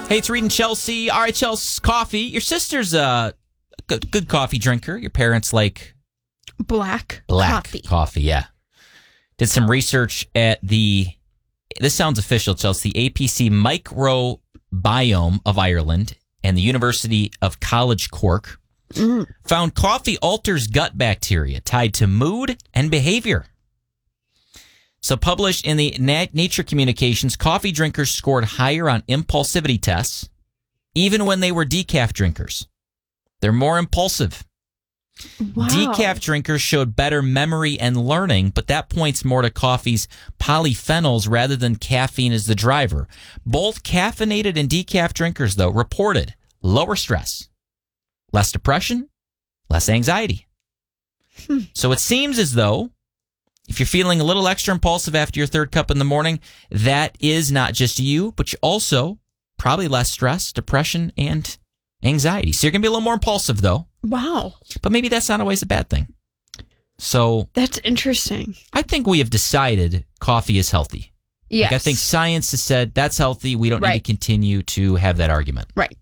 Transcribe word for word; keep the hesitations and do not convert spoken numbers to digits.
Hey, it's Reed and Chelsea, R H L's Coffee. Your sister's a good, good coffee drinker. Your parents like black, black coffee. coffee. Yeah. Did some research at the, this sounds official, Chelsea, the A P C Microbiome of Ireland and the University of College Cork mm. found coffee alters gut bacteria tied to mood and behavior. So published in the Nat- Nature Communications, coffee drinkers scored higher on impulsivity tests, even when they were decaf drinkers. They're more impulsive. Wow. Decaf drinkers showed better memory and learning, but that points more to coffee's polyphenols rather than caffeine as the driver. Both caffeinated and decaf drinkers, though, reported lower stress, less depression, less anxiety. Hmm. So it seems as though if you're feeling a little extra impulsive after your third cup in the morning, that is not just you, but you also probably less stress, depression, and anxiety. So you're going to be a little more impulsive, though. Wow. But maybe that's not always a bad thing. So that's interesting. I think we have decided coffee is healthy. Yes. Like I think science has said that's healthy. We don't right. need to continue to have that argument. Right.